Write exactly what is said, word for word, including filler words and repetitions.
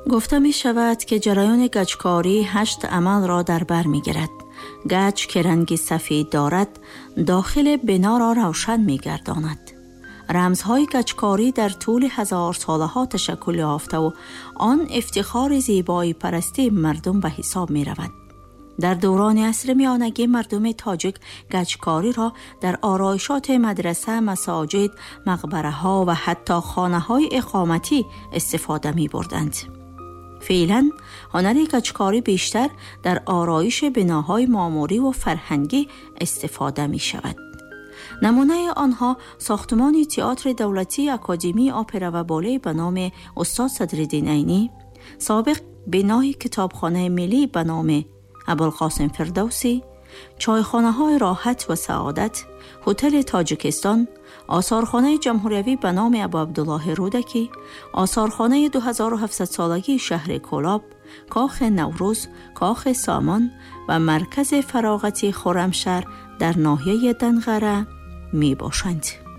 گفته می شود که جریان گچکاری هشت عمل را در بر می گیرد. گچ که رنگی سفید دارد داخل بنا را روشن می گرداند. رمزهای گچکاری در طول هزار ساله ها تشکل یافته و آن افتخار زیبایی پرستی مردم به حساب می رود. در دوران عصر میانگی مردم تاجیک گچکاری را در آرایشات مدرسه، مساجد، مقبره ها و حتی خانه های اقامتی استفاده می بردند. فعلا هنر گچکاری بیشتر در آرایش بناهای معماری و فرهنگی استفاده می شود. نمونه آنها ساختمان تئاتر دولتی اکادمی اپرا و بالای به نام استاد صدرالدین عینی، سابق بنای کتابخانه ملی به نام ابوالقاسم فردوسی، چایخانه های راحت و سعادت، هتل تاجیکستان، آثارخانه جمهوریوی به نام ابو عبدالله رودکی، آثارخانه دو هزار و هفتصد سالگی شهر کولاب، کاخ نوروز، کاخ سامان و مرکز فراغتی خرمشهر در ناحیه دنغره می باشند.